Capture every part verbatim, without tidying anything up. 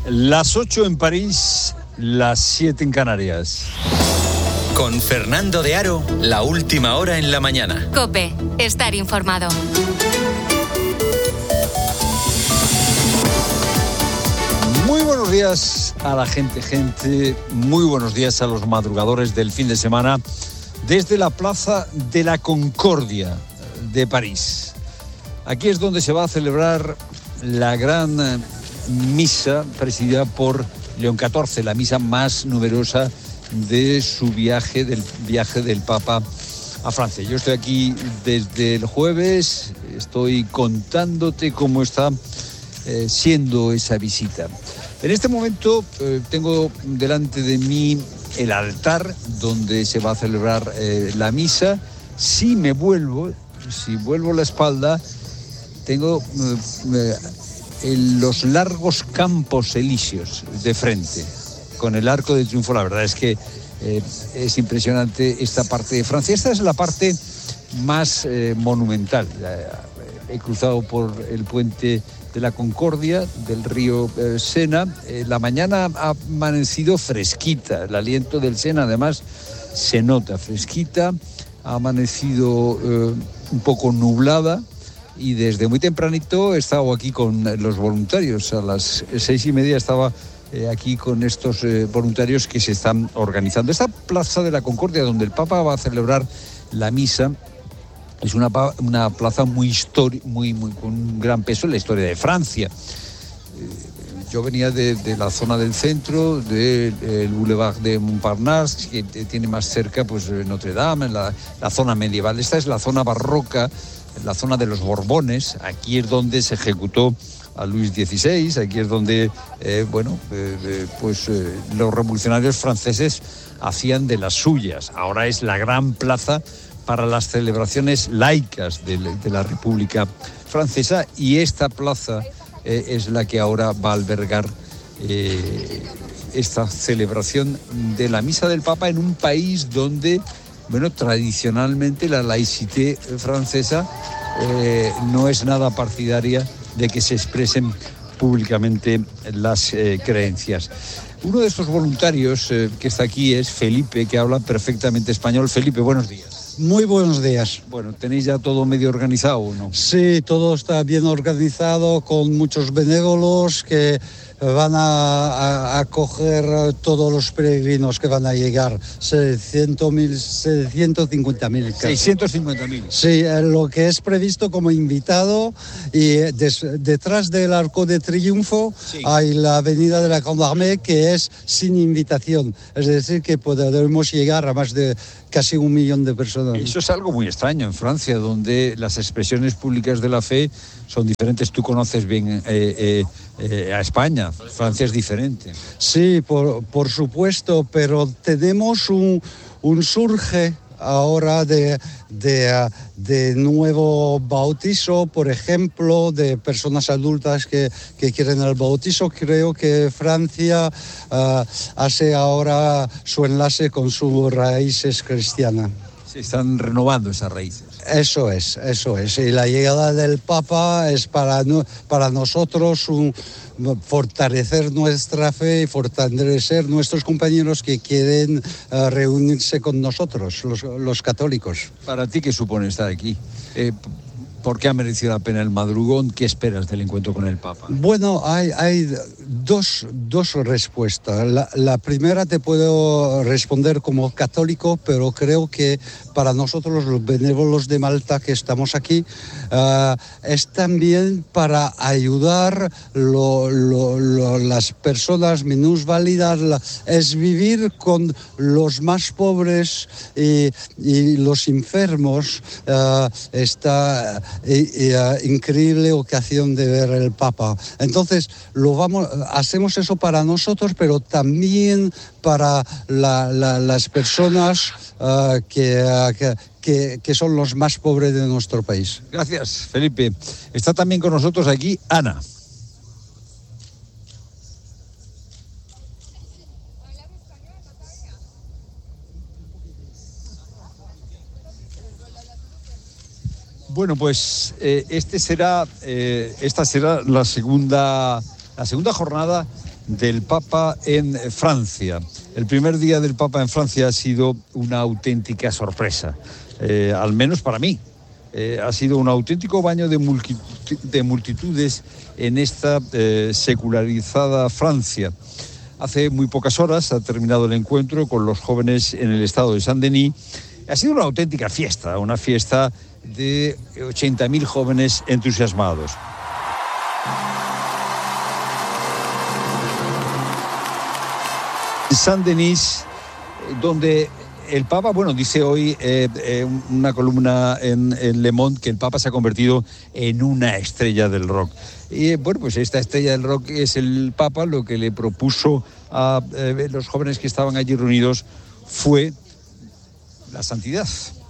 Las ocho en París, las siete en Canarias. Con Fernando de Aro, la última hora en la mañana. COPE, estar informado. Muy buenos días a la gente, gente. Muy buenos días a los madrugadores del fin de semana desde la Plaza de la Concordia de París. Aquí es donde se va a celebrar la gran misa presidida por León catorce, la misa más numerosa de su viaje, del viaje del Papa a Francia. Yo estoy aquí desde el jueves, estoy contándote cómo está eh, siendo esa visita. En este momento eh, tengo delante de mí el altar donde se va a celebrar eh, la misa. Si me vuelvo, si vuelvo la espalda, tengo eh, eh, en los largos campos elíseos de frente, con el Arco de Triunfo. La verdad es que eh, es impresionante esta parte de Francia. Esta es la parte más eh, monumental. He cruzado por el puente de la Concordia, del río eh, Sena. Eh, la mañana ha amanecido fresquita, el aliento del Sena además se nota fresquita, ha amanecido eh, un poco nublada. Y desde muy tempranito he estado aquí con los voluntarios. A las seis y media estaba eh, aquí con estos eh, voluntarios que se están organizando. Esta Plaza de la Concordia, donde el Papa va a celebrar la misa, es una, una plaza muy histórica, muy, muy, con un gran peso en la historia de Francia. Eh, yo venía de, de la zona del centro, del de, Boulevard de Montparnasse, que tiene más cerca pues, Notre Dame, la, la zona medieval. Esta es la zona barroca, la zona de los Borbones. Aquí es donde se ejecutó a Luis dieciséis, aquí es donde eh, bueno, eh, eh, pues, eh, los revolucionarios franceses hacían de las suyas. Ahora es la gran plaza para las celebraciones laicas de, de la República Francesa, y esta plaza eh, es la que ahora va a albergar eh, esta celebración de la Misa del Papa en un país donde, bueno, tradicionalmente la laicité francesa eh, no es nada partidaria de que se expresen públicamente las eh, creencias. Uno de estos voluntarios eh, que está aquí es Felipe, que habla perfectamente español. Felipe, buenos días. Muy buenos días. Bueno, ¿tenéis ya todo medio organizado o no? Sí, todo está bien organizado, con muchos benévolos que van a, a acoger todos los peregrinos que van a llegar, seiscientos cincuenta mil. seiscientos cincuenta mil. Sí, lo que es previsto como invitado, y des, detrás del Arco de Triunfo sí. hay la Avenida de la Condamine, que es sin invitación, es decir, que podremos llegar a más de casi un millón de personas. Eso es algo muy extraño en Francia, donde las expresiones públicas de la fe son diferentes. Tú conoces bien eh, eh, eh, a España. Francia es diferente. Sí, por, por supuesto, pero tenemos un, un surge ahora de, de, de nuevo bautizo, por ejemplo, de personas adultas que, que quieren el bautizo. Creo que Francia uh, hace ahora su enlace con sus raíces cristianas. Se están renovando esas raíces. Eso es, eso es. Y la llegada del Papa es para, no, para nosotros un, fortalecer nuestra fe y fortalecer nuestros compañeros que quieren uh, reunirse con nosotros, los, los católicos. ¿Para ti qué supone estar aquí? Eh, ¿Por qué ha merecido la pena el madrugón? ¿Qué esperas del encuentro con el Papa? Bueno, hay, hay dos, dos respuestas. La, la primera te puedo responder como católico, pero creo que para nosotros los benévolos de Malta que estamos aquí, uh, es también para ayudar lo, lo, lo, las personas minusválidas, la, es vivir con los más pobres y, y los enfermos. Uh, está... Y, y, uh, increíble ocasión de ver el Papa. Entonces lo vamos, hacemos eso para nosotros, pero también para la, la, las personas uh, que, uh, que, que, que son los más pobres de nuestro país. Gracias, Felipe. Está también con nosotros aquí Ana. Bueno, pues eh, este será, eh, esta será la segunda, la segunda jornada del Papa en Francia. El primer día del Papa en Francia ha sido una auténtica sorpresa, eh, al menos para mí. Eh, ha sido un auténtico baño de, multitud, de multitudes en esta eh, secularizada Francia. Hace muy pocas horas ha terminado el encuentro con los jóvenes en el estado de Saint-Denis. Ha sido una auténtica fiesta, una fiesta de ochenta mil jóvenes entusiasmados. Saint-Denis, donde el Papa, bueno, dice hoy eh, eh, una columna en, en Le Monde que el Papa se ha convertido en una estrella del rock. Y eh, bueno, pues esta estrella del rock es el Papa. Lo que le propuso a eh, los jóvenes que estaban allí reunidos fue la santidad.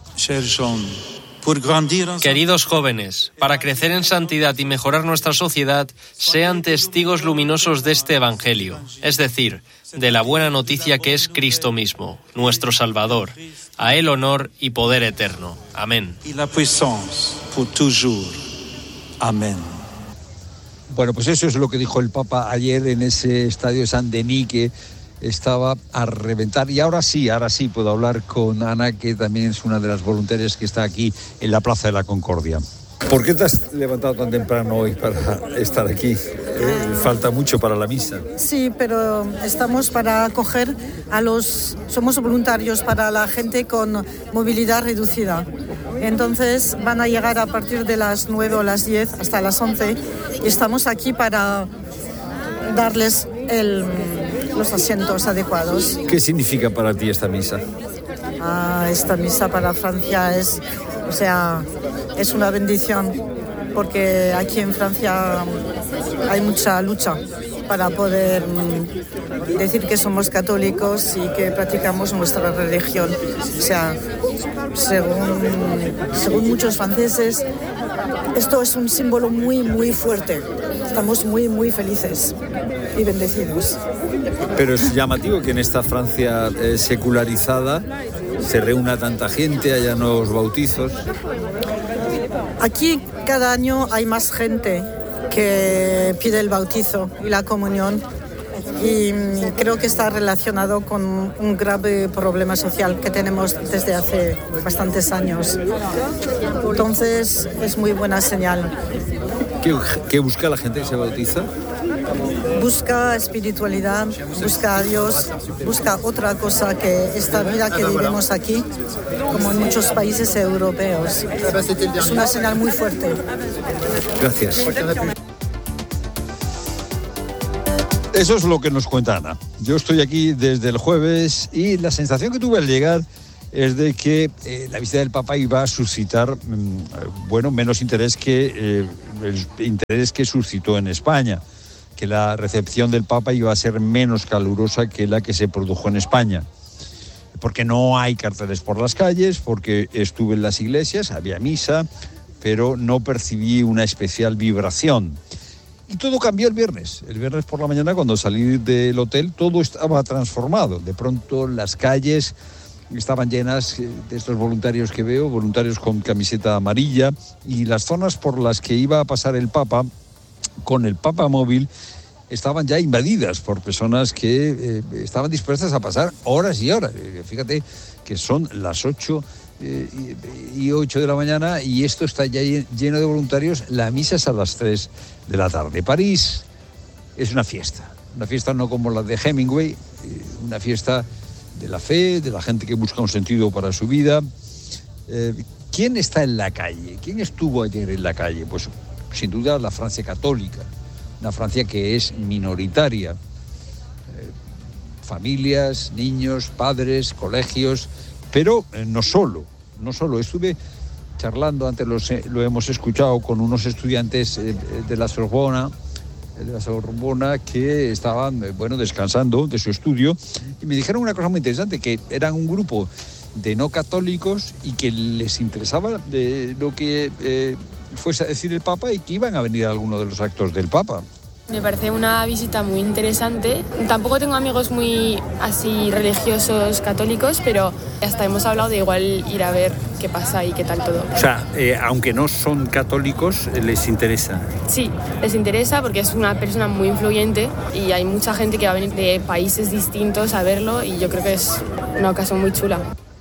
Queridos jóvenes, para crecer en santidad y mejorar nuestra sociedad, sean testigos luminosos de este Evangelio, es decir, de la buena noticia que es Cristo mismo, nuestro Salvador. A Él honor y poder eterno. Amén. Y la puissance pour toujours. Amén. Bueno, pues eso es lo que dijo el Papa ayer en ese estadio de Saint-Denis, que estaba a reventar. Y ahora sí, ahora sí puedo hablar con Ana, que también es una de las voluntarias que está aquí en la Plaza de la Concordia. ¿Por qué te has levantado tan temprano hoy para estar aquí? Eh, falta mucho para la misa. Sí, pero estamos para acoger a los... Somos voluntarios para la gente con movilidad reducida. Entonces van a llegar a partir de las nueve o las diez hasta las once y estamos aquí para darles el, los asientos adecuados. ¿Qué significa para ti esta misa? Ah, esta misa para Francia es, o sea, es una bendición, porque aquí en Francia hay mucha lucha para poder decir que somos católicos y que practicamos nuestra religión. O sea, según, según muchos franceses, esto es un símbolo muy, muy fuerte. Estamos muy, muy felices y bendecidos. Pero es llamativo que en esta Francia eh, secularizada se reúna tanta gente, haya nuevos bautizos. Aquí cada año hay más gente que pide el bautizo y la comunión, y creo que está relacionado con un grave problema social que tenemos desde hace bastantes años. Entonces es muy buena señal. ¿Qué, qué busca la gente que se bautiza? Busca espiritualidad, busca a Dios, busca otra cosa que esta vida que vivimos aquí, como en muchos países europeos. Es una señal muy fuerte. Gracias. Eso es lo que nos cuenta Ana. Yo estoy aquí desde el jueves y la sensación que tuve al llegar es de que eh, la visita del Papa iba a suscitar, mmm, bueno, menos interés que eh, el interés que suscitó en España, que la recepción del Papa iba a ser menos calurosa que la que se produjo en España. Porque no hay carteles por las calles, porque estuve en las iglesias, había misa, pero no percibí una especial vibración. Y todo cambió el viernes. El viernes por la mañana, cuando salí del hotel, todo estaba transformado. De pronto las calles estaban llenas de estos voluntarios que veo, voluntarios con camiseta amarilla, y las zonas por las que iba a pasar el Papa, con el Papa móvil, estaban ya invadidas por personas que eh, estaban dispuestas a pasar horas y horas. Fíjate que son las ocho eh, y ocho de la mañana y esto está ya lleno de voluntarios. La misa es a las tres de la tarde. París es una fiesta, una fiesta no como la de Hemingway, eh, una fiesta de la fe, de la gente que busca un sentido para su vida. Eh, ¿Quién está en la calle? ¿Quién estuvo ayer en la calle? Pues sin duda la Francia católica, una Francia que es minoritaria. Eh, familias, niños, padres, colegios, pero eh, no solo, no solo. Estuve charlando, antes lo, lo hemos escuchado, con unos estudiantes eh, de la Sorbona, de la Sorbona que estaban, eh, bueno, descansando de su estudio, y me dijeron una cosa muy interesante, que eran un grupo de no católicos y que les interesaba de lo que eh, fuese a decir el Papa y que iban a venir a alguno de los actos del Papa. Me parece una visita muy interesante. Tampoco tengo amigos muy así religiosos católicos, pero hasta hemos hablado de igual ir a ver qué pasa y qué tal todo. O sea, eh, aunque no son católicos, les interesa. Sí, les interesa porque es una persona muy influyente y hay mucha gente que va a venir de países distintos a verlo y yo creo que es una ocasión muy chula.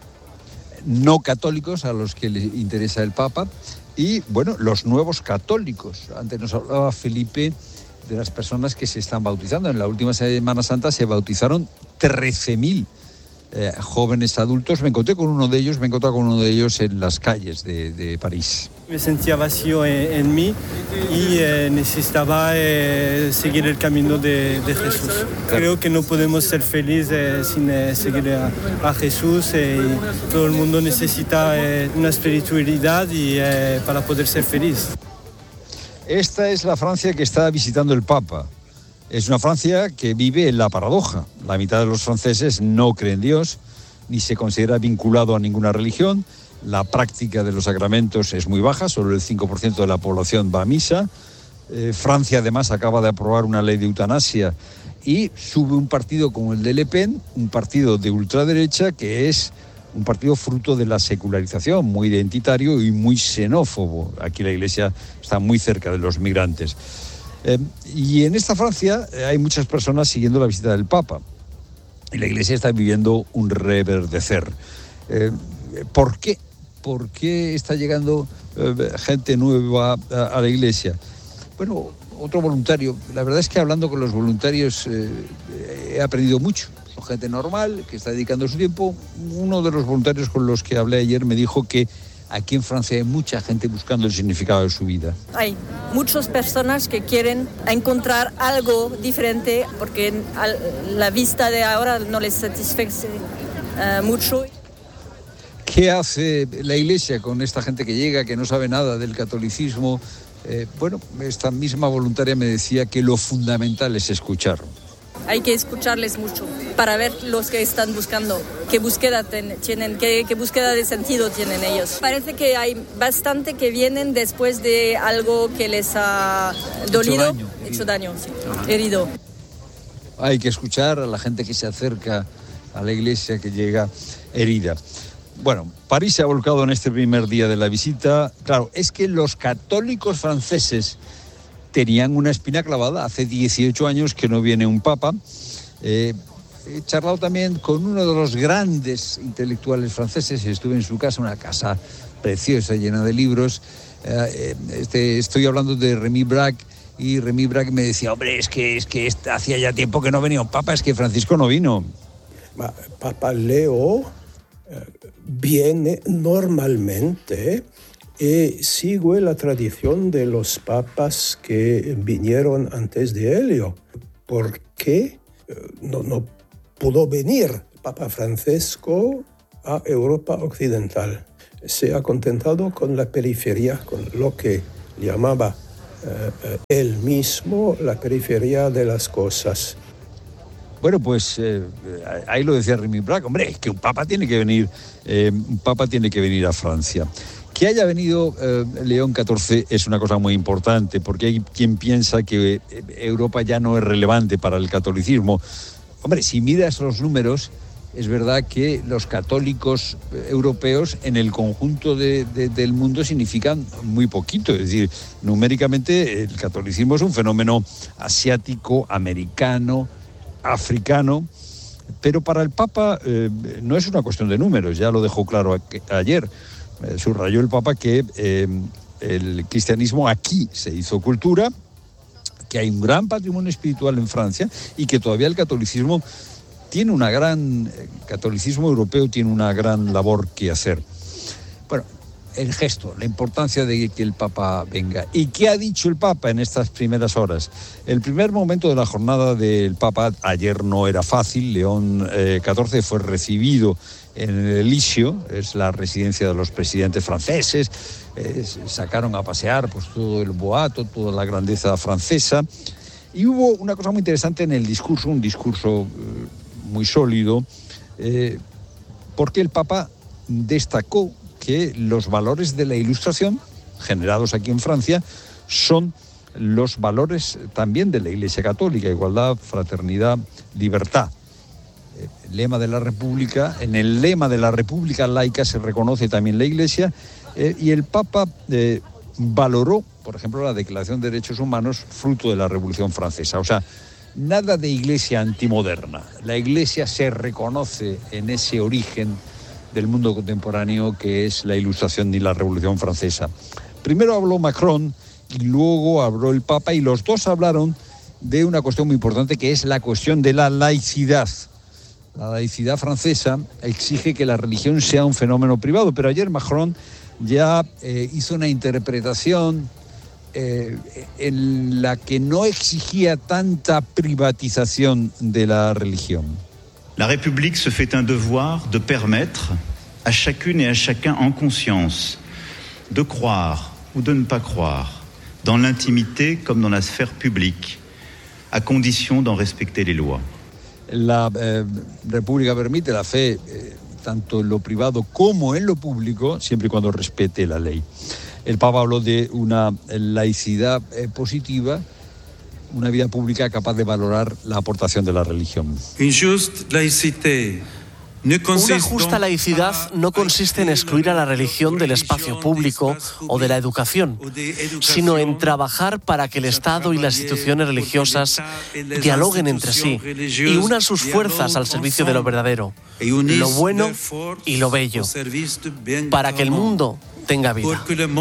No católicos a los que les interesa el Papa y, bueno, los nuevos católicos. Antes nos hablaba Felipe de las personas que se están bautizando. En la última Semana Santa se bautizaron trece mil eh, jóvenes adultos. Me encontré con uno de ellos, me encontré con uno de ellos en las calles de, de París. Me sentía vacío en, en mí y eh, necesitaba eh, seguir el camino de, de Jesús. Creo que no podemos ser felices eh, sin eh, seguir a, a Jesús eh, y todo el mundo necesita eh, una espiritualidad y, eh, para poder ser feliz. Esta es la Francia que está visitando el Papa. Es una Francia que vive en la paradoja. La mitad de los franceses no cree en Dios, ni se considera vinculado a ninguna religión. La práctica de los sacramentos es muy baja, solo el cinco por ciento de la población va a misa. Eh, Francia además acaba de aprobar una ley de eutanasia y sube un partido como el de Le Pen, un partido de ultraderecha que es un partido fruto de la secularización, muy identitario y muy xenófobo. Aquí la Iglesia está muy cerca de los migrantes. Eh, y en esta Francia eh, hay muchas personas siguiendo la visita del Papa. Y la Iglesia está viviendo un reverdecer. Eh, ¿Por qué? ¿Por qué está llegando eh, gente nueva a, a la Iglesia? Bueno, otro voluntario. La verdad es que hablando con los voluntarios eh, he aprendido mucho. Son gente normal, que está dedicando su tiempo. Uno de los voluntarios con los que hablé ayer me dijo que aquí en Francia hay mucha gente buscando el significado de su vida. Hay muchas personas que quieren encontrar algo diferente porque la vista de ahora no les satisface uh, mucho. ¿Qué hace la Iglesia con esta gente que llega, que no sabe nada del catolicismo? Eh, bueno, esta misma voluntaria me decía que lo fundamental es escuchar. Hay que escucharles mucho para ver los que están buscando, qué búsqueda ten, tienen, qué, qué búsqueda de sentido tienen ellos. Parece que hay bastante que vienen después de algo que les ha dolido, hecho daño, hecho daño, sí, herido. Hay que escuchar a la gente que se acerca a la Iglesia, que llega herida. Bueno, París se ha volcado en este primer día de la visita. Claro, es que los católicos franceses tenían una espina clavada. Hace dieciocho años que no viene un papa. Eh, he charlado también con uno de los grandes intelectuales franceses. Estuve en su casa, una casa preciosa, llena de libros. Eh, este, estoy hablando de Rémy Braque. Y Rémy Braque me decía, hombre, es que, es que hacía ya tiempo que no venía un papa, es que Francisco no vino. Papa Leo viene normalmente y sigue la tradición de los papas que vinieron antes de él. ¿Por qué no, no pudo venir Papa Francisco a Europa Occidental? Se ha contentado con la periferia, con lo que llamaba eh, él mismo la periferia de las cosas. Bueno, pues eh, ahí lo decía Rémy Braque, hombre, es que un papa tiene que venir, eh, un papa tiene que venir a Francia. Que haya venido eh, León catorce es una cosa muy importante, porque hay quien piensa que Europa ya no es relevante para el catolicismo. Hombre, si miras los números, es verdad que los católicos europeos en el conjunto de, de, del mundo significan muy poquito. Es decir, numéricamente el catolicismo es un fenómeno asiático, americano, africano, pero para el Papa eh, no es una cuestión de números, ya lo dejó claro a, ayer. Eh, subrayó el Papa que eh, el cristianismo aquí se hizo cultura, que hay un gran patrimonio espiritual en Francia y que todavía el catolicismo tiene una gran, el catolicismo europeo tiene una gran labor que hacer. Bueno, el gesto, la importancia de que el Papa venga. ¿Y qué ha dicho el Papa en estas primeras horas? El primer momento de la jornada del Papa, ayer no era fácil. León eh, catorce fue recibido en el Elíseo, es la residencia de los presidentes franceses. Eh, sacaron a pasear pues, todo el boato, toda la grandeza francesa. Y hubo una cosa muy interesante en el discurso, un discurso eh, muy sólido, eh, porque el Papa destacó que los valores de la Ilustración, generados aquí en Francia, son los valores también de la Iglesia Católica: igualdad, fraternidad, libertad. El lema de la República, en el lema de la República laica se reconoce también la Iglesia, eh, y el Papa eh, valoró, por ejemplo, la Declaración de Derechos Humanos, fruto de la Revolución Francesa. O sea, nada de Iglesia antimoderna. La Iglesia se reconoce en ese origen del mundo contemporáneo que es la Ilustración y la Revolución Francesa. Primero habló Macron y luego habló el Papa, y los dos hablaron de una cuestión muy importante, que es la cuestión de la laicidad. La laicidad francesa exige que la religión sea un fenómeno privado, pero ayer Macron ya eh, hizo una interpretación eh, en la que no exigía tanta privatización de la religión. La République se fait un devoir de permettre à chacune et à chacun en conscience de croire ou de ne pas croire, dans l'intimité comme dans la sphère publique, à condition d'en respecter les lois. La eh, República permite la fe eh, tanto en lo privado como en lo público, siempre y cuando respete la ley. El Papa habló de una laicidad eh, positiva, una vida pública capaz de valorar la aportación de la religión. Una justa laicidad no consiste en excluir a la religión del espacio público o de la educación, sino en trabajar para que el Estado y las instituciones religiosas dialoguen entre sí y unan sus fuerzas al servicio de lo verdadero, lo bueno y lo bello, para que el mundo tenga vida.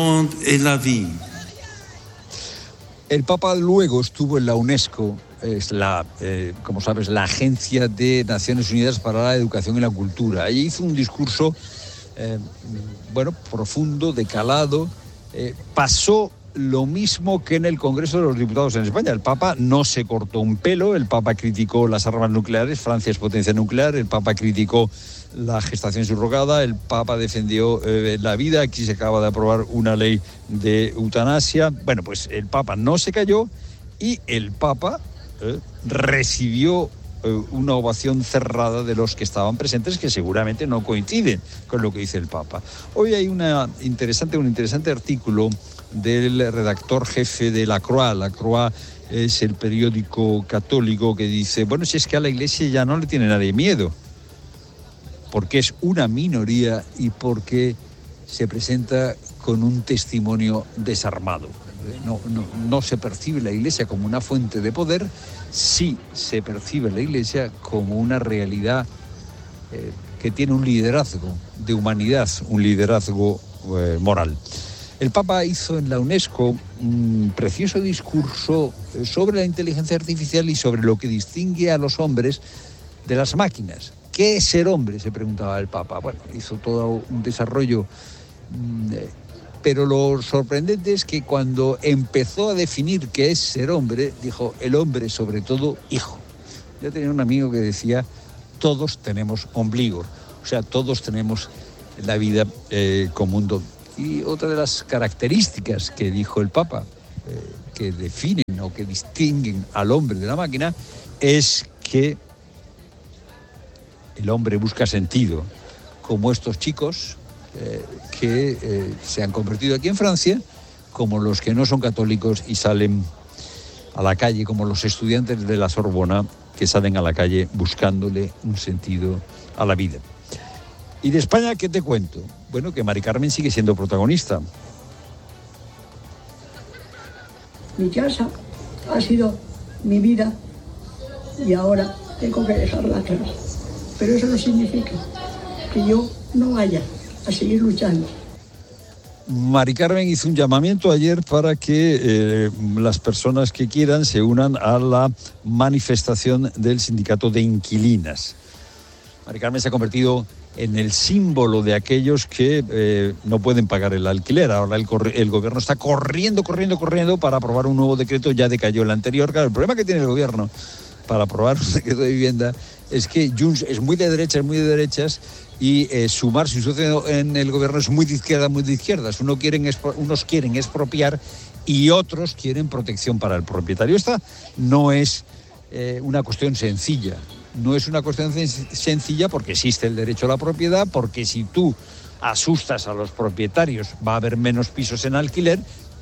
El Papa luego estuvo en la UNESCO, es la, eh, como sabes, la Agencia de Naciones Unidas para la Educación y la Cultura. Allí hizo un discurso, eh, bueno, profundo, de calado. Eh, pasó lo mismo que en el Congreso de los Diputados en España. El Papa no se cortó un pelo, el Papa criticó las armas nucleares, Francia es potencia nuclear, el Papa criticó la gestación subrogada, el Papa defendió eh, la vida, aquí se acaba de aprobar una ley de eutanasia. Bueno, pues el Papa no se cayó y el Papa eh, recibió eh, una ovación cerrada de los que estaban presentes, que seguramente no coinciden con lo que dice el Papa. Hoy hay una interesante, un interesante artículo del redactor jefe de La Croix. La Croix es el periódico católico que dice, bueno, si es que a la Iglesia ya no le tiene nadie miedo, porque es una minoría y porque se presenta con un testimonio desarmado. No, no, no se percibe la Iglesia como una fuente de poder, sí se percibe la Iglesia como una realidad eh, que tiene un liderazgo de humanidad, un liderazgo eh, moral. El Papa hizo en la UNESCO un precioso discurso sobre la inteligencia artificial y sobre lo que distingue a los hombres de las máquinas. ¿Qué es ser hombre?, se preguntaba el Papa. Bueno, hizo todo un desarrollo, pero lo sorprendente es que cuando empezó a definir qué es ser hombre, dijo, el hombre sobre todo hijo. Yo tenía un amigo que decía, todos tenemos ombligo, o sea, todos tenemos la vida eh, como un don. Y otra de las características que dijo el Papa, eh, que definen o que distinguen al hombre de la máquina, es que el hombre busca sentido, como estos chicos eh, que eh, se han convertido aquí en Francia, como los que no son católicos y salen a la calle, como los estudiantes de la Sorbona que salen a la calle buscándole un sentido a la vida. ¿Y de España qué te cuento? Bueno, que Mari Carmen sigue siendo protagonista. Mi casa ha sido mi vida y ahora tengo que dejarla atrás. Pero eso no significa que yo no vaya a seguir luchando. Mari Carmen hizo un llamamiento ayer para que eh, las personas que quieran se unan a la manifestación del sindicato de inquilinas. Mari Carmen se ha convertido en el símbolo de aquellos que eh, no pueden pagar el alquiler. Ahora el, el gobierno está corriendo, corriendo, corriendo para aprobar un nuevo decreto. Ya decayó el anterior. Claro, el problema que tiene el gobierno para aprobar un decreto de vivienda es que Junts es muy de derechas, muy de derechas, y eh, Sumar, su socio en el gobierno, es muy de izquierda, muy de izquierdas. Uno quieren expro, unos quieren expropiar y otros quieren protección para el propietario. Esta no es eh, una cuestión sencilla. No es una cuestión sencilla porque existe el derecho a la propiedad, porque si tú asustas a los propietarios va a haber menos pisos en alquiler,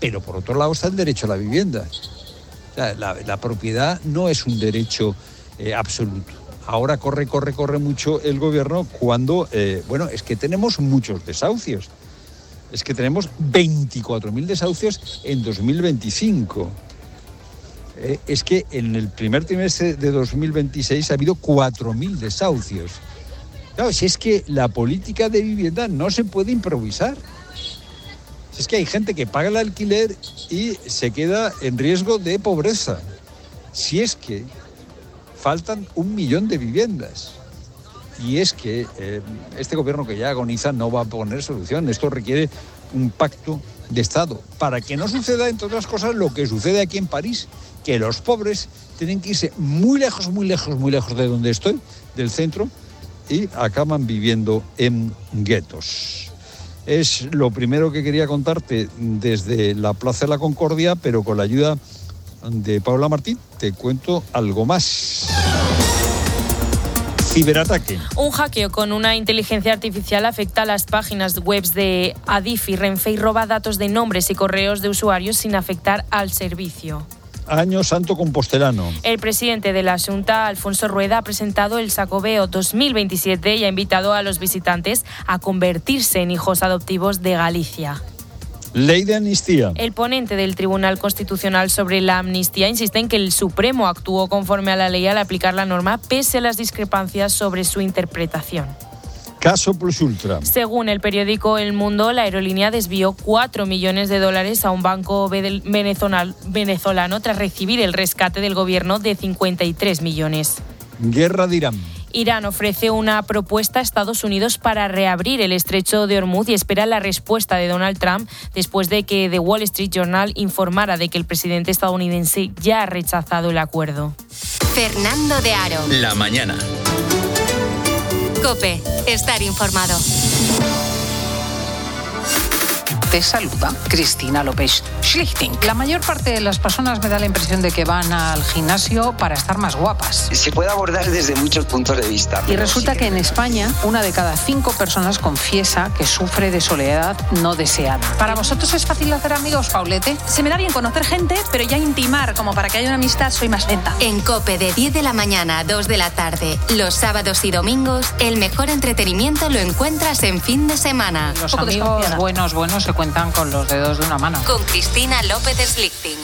pero por otro lado está el derecho a la vivienda. O sea, la, la propiedad no es un derecho eh, absoluto. Ahora corre, corre, corre mucho el gobierno cuando, eh, bueno, es que tenemos muchos desahucios. Es que tenemos veinticuatro mil desahucios en dos mil veinticinco. Eh, es que en el primer trimestre de dos mil veintiséis ha habido cuatro mil desahucios. Claro, si es que la política de vivienda no se puede improvisar. Si es que hay gente que paga el alquiler y se queda en riesgo de pobreza. Si es que faltan un millón de viviendas. Y es que eh, este gobierno que ya agoniza no va a poner solución. Esto requiere un pacto de Estado para que no suceda, entre otras cosas, lo que sucede aquí en París, que los pobres tienen que irse muy lejos, muy lejos, muy lejos de donde estoy, del centro, y acaban viviendo en guetos. Es lo primero que quería contarte desde la Plaza de la Concordia, pero con la ayuda de Paula Martín te cuento algo más. Ciberataque. Un hackeo con una inteligencia artificial afecta a las páginas web de Adif y Renfe y roba datos de nombres y correos de usuarios sin afectar al servicio. Año Santo Compostelano. El presidente de la Xunta, Alfonso Rueda, ha presentado el Xacobeo dos mil veintisiete y ha invitado a los visitantes a convertirse en hijos adoptivos de Galicia. Ley de amnistía. El ponente del Tribunal Constitucional sobre la amnistía insiste en que el Supremo actuó conforme a la ley al aplicar la norma, pese a las discrepancias sobre su interpretación. Caso Plus Ultra. Según el periódico El Mundo, la aerolínea desvió cuatro millones de dólares a un banco venezolano tras recibir el rescate del gobierno de cincuenta y tres millones. Guerra de Irán. Irán ofrece una propuesta a Estados Unidos para reabrir el estrecho de Hormuz y espera la respuesta de Donald Trump después de que The Wall Street Journal informara de que el presidente estadounidense ya ha rechazado el acuerdo. Fernando de Aro. La mañana. COPE. Estar informado. Te saluda Cristina López Schlichting. La mayor parte de las personas me da la impresión de que van al gimnasio para estar más guapas. Se puede abordar desde muchos puntos de vista. Y resulta que en España una de cada cinco personas confiesa que sufre de soledad no deseada. ¿Para vosotros es fácil hacer amigos, Paulete? Se me da bien conocer gente, pero ya intimar como para que haya una amistad soy más lenta. En COPE de diez de la mañana a dos de la tarde, los sábados y domingos, el mejor entretenimiento lo encuentras en fin de semana. Los amigos buenos, buenos se cuentan con los dedos de una mano. Con Cristina López Slichting.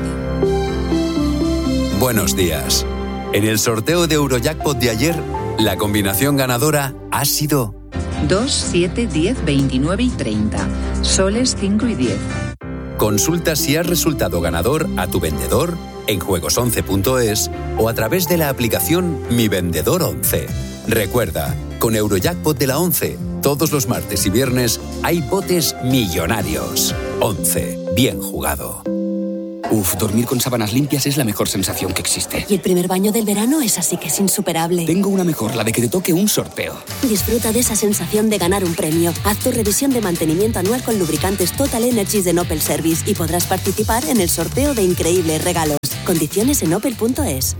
Buenos días. En el sorteo de Eurojackpot de ayer, la combinación ganadora ha sido dos, siete, diez, veintinueve y treinta. Soles cinco y diez. Consulta si has resultado ganador a tu vendedor en juegos once punto es o a través de la aplicación Mi Vendedor once. Recuerda, con Eurojackpot de la once, todos los martes y viernes hay botes millonarios. once. Bien jugado. Uf, dormir con sábanas limpias es la mejor sensación que existe. Y el primer baño del verano es así que es insuperable. Tengo una mejor, la de que te toque un sorteo. Disfruta de esa sensación de ganar un premio. Haz tu revisión de mantenimiento anual con lubricantes Total Energies de Opel Service y podrás participar en el sorteo de increíbles regalos. Condiciones en opel punto es.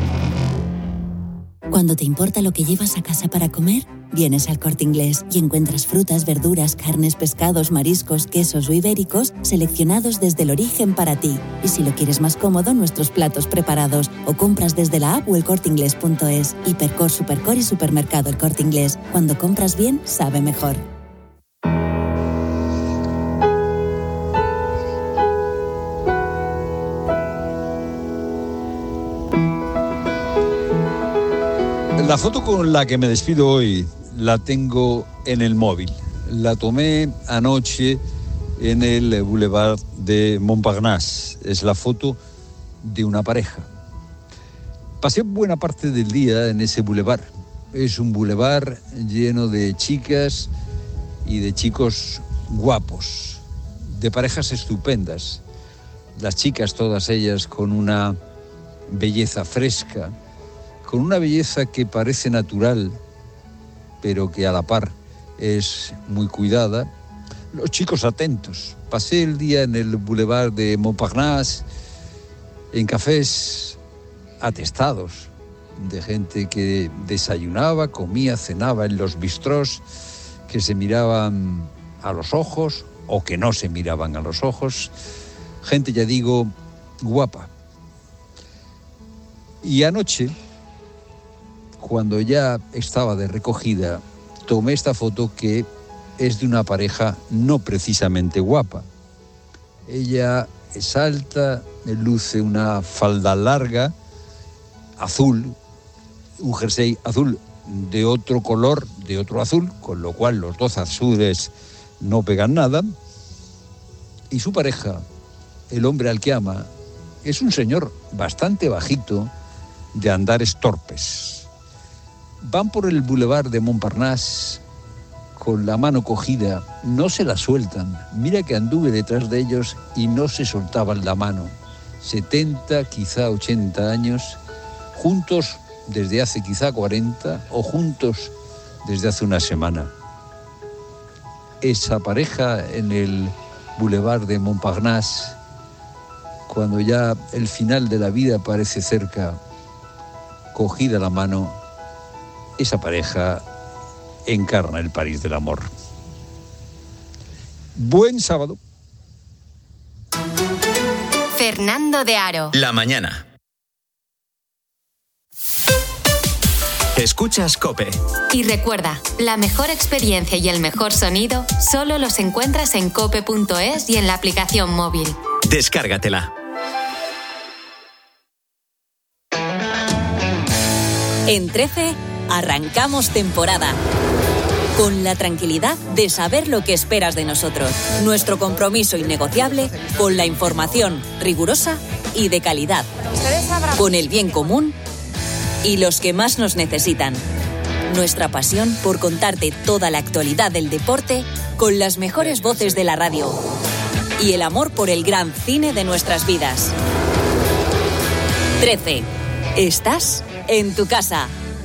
Cuando te importa lo que llevas a casa para comer, vienes al Corte Inglés y encuentras frutas, verduras, carnes, pescados, mariscos, quesos o ibéricos seleccionados desde el origen para ti. Y si lo quieres más cómodo, nuestros platos preparados o compras desde la app o el corte inglés punto es. Hipercor, Supercor y Supermercado El Corte Inglés. Cuando compras bien, sabe mejor. La foto con la que me despido hoy la tengo en el móvil. La tomé anoche en el Boulevard de Montparnasse. Es la foto de una pareja. Pasé buena parte del día en ese boulevard. Es un boulevard lleno de chicas y de chicos guapos, de parejas estupendas. Las chicas, todas ellas, con una belleza fresca, con una belleza que parece natural, pero que a la par es muy cuidada. Los chicos atentos. Pasé el día en el Boulevard de Montparnasse, en cafés atestados de gente que desayunaba, comía, cenaba en los bistrós, que se miraban a los ojos o que no se miraban a los ojos. gente, ya digo, guapa. Y anoche, cuando ya estaba de recogida, tomé esta foto que es de una pareja no precisamente guapa. Ella es alta, luce una falda larga, azul, un jersey azul de otro color, de otro azul, con lo cual los dos azules no pegan nada. Y su pareja, el hombre al que ama, es un señor bastante bajito, de andares torpes. Van por el boulevard de Montparnasse con la mano cogida, no se la sueltan. Mira que anduve detrás de ellos y no se soltaban la mano. setenta, quizá ochenta años, juntos desde hace quizá cuarenta o juntos desde hace una semana. Esa pareja en el boulevard de Montparnasse, cuando ya el final de la vida parece cerca, cogida la mano, esa pareja encarna el París del amor. Buen sábado. Fernando de Aro. La mañana. Escuchas COPE. Y recuerda, la mejor experiencia y el mejor sonido solo los encuentras en cope punto es y en la aplicación móvil. Descárgatela. En trece, arrancamos temporada. Con la tranquilidad de saber lo que esperas de nosotros. Nuestro compromiso innegociable con la información rigurosa y de calidad. Con el bien común y los que más nos necesitan. Nuestra pasión por contarte toda la actualidad del deporte con las mejores voces de la radio. Y el amor por el gran cine de nuestras vidas. trece. Estás en tu casa.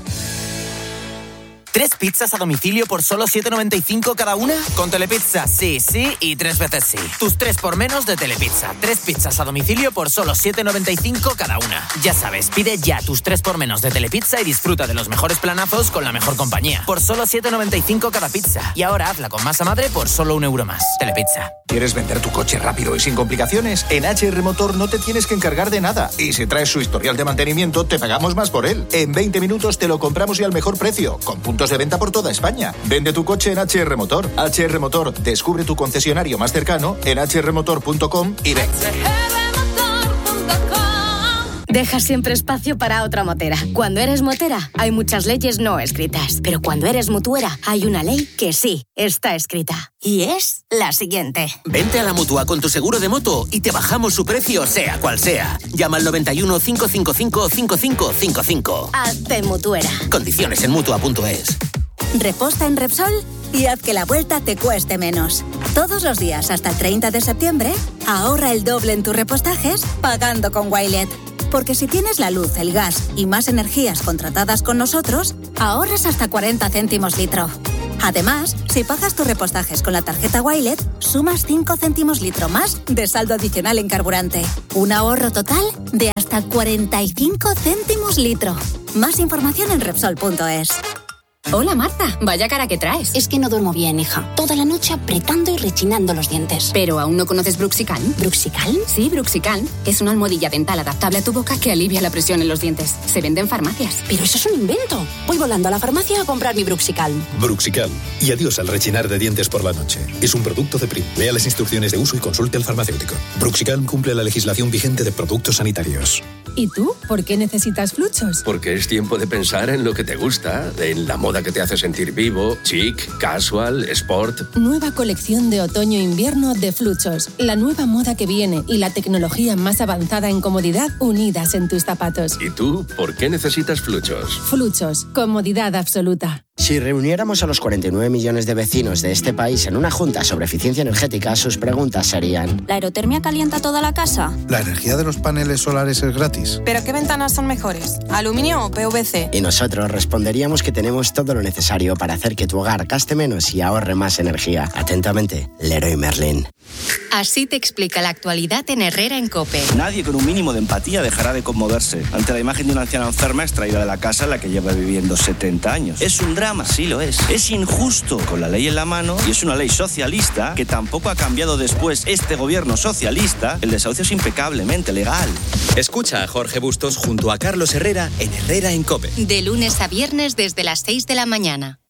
¿Tres pizzas a domicilio por solo siete noventa y cinco cada una? Con Telepizza, sí, sí y tres veces sí. Tus tres por menos de Telepizza. Tres pizzas a domicilio por solo siete noventa y cinco cada una. Ya sabes, pide ya tus tres por menos de Telepizza y disfruta de los mejores planazos con la mejor compañía. Por solo siete noventa y cinco cada pizza. Y ahora hazla con masa madre por solo un euro más. Telepizza. ¿Quieres vender tu coche rápido y sin complicaciones? En H R Motor no te tienes que encargar de nada. Y si traes su historial de mantenimiento, te pagamos más por él. En veinte minutos te lo compramos y al mejor precio. Con puntos de venta por toda España. Vende tu coche en H R Motor. H R Motor, descubre tu concesionario más cercano en h r motor punto com y ven. Deja siempre espacio para otra motera. Cuando eres motera, hay muchas leyes no escritas. Pero cuando eres mutuera, hay una ley que sí está escrita. Y es la siguiente. Vente a la Mutua con tu seguro de moto y te bajamos su precio, sea cual sea. Llama al noventa y uno, cinco cinco cinco, cinco cinco cinco cinco. Hazte mutuera. Condiciones en mutua punto es. Reposta en Repsol y haz que la vuelta te cueste menos. Todos los días hasta el treinta de septiembre, ahorra el doble en tus repostajes pagando con Wilet. Porque si tienes la luz, el gas y más energías contratadas con nosotros, ahorras hasta cuarenta céntimos litro. Además, si pagas tus repostajes con la tarjeta Wilet, sumas cinco céntimos litro más de saldo adicional en carburante. Un ahorro total de hasta cuarenta y cinco céntimos litro. Más información en Repsol punto es. Hola Marta, vaya cara que traes. Es que no duermo bien, hija. Toda la noche apretando y rechinando los dientes. ¿Pero aún no conoces Bruxicalm? ¿Bruxicalm? Sí, Bruxicalm. Es una almohadilla dental adaptable a tu boca que alivia la presión en los dientes. Se vende en farmacias. Pero eso es un invento. Voy volando a la farmacia a comprar mi Bruxicalm. Bruxicalm. Y adiós al rechinar de dientes por la noche. Es un producto de Prim. Lea las instrucciones de uso y consulte al farmacéutico. Bruxicalm cumple la legislación vigente de productos sanitarios. ¿Y tú? ¿Por qué necesitas Fluchos? Porque es tiempo de pensar en lo que te gusta, en la moda que te hace sentir vivo, chic, casual, sport. Nueva colección de otoño-invierno de Fluchos. La nueva moda que viene y la tecnología más avanzada en comodidad unidas en tus zapatos. ¿Y tú? ¿Por qué necesitas Fluchos? Fluchos. Comodidad absoluta. Si reuniéramos a los cuarenta y nueve millones de vecinos de este país en una junta sobre eficiencia energética, sus preguntas serían: ¿la aerotermia calienta toda la casa? ¿La energía de los paneles solares es gratis? ¿Pero qué ventanas son mejores? ¿Aluminio o P V C? Y nosotros responderíamos que tenemos todo lo necesario para hacer que tu hogar gaste menos y ahorre más energía. Atentamente, Leroy Merlin. Así te explica la actualidad en Herrera en COPE. Nadie con un mínimo de empatía dejará de conmoverse ante la imagen de una anciana enferma extraída de la casa en la que lleva viviendo setenta años. Es un drama drama, sí lo es. Es injusto con la ley en la mano y es una ley socialista que tampoco ha cambiado después este gobierno socialista. El desahucio es impecablemente legal. Escucha a Jorge Bustos junto a Carlos Herrera en Herrera en COPE. De lunes a viernes desde las seis de la mañana.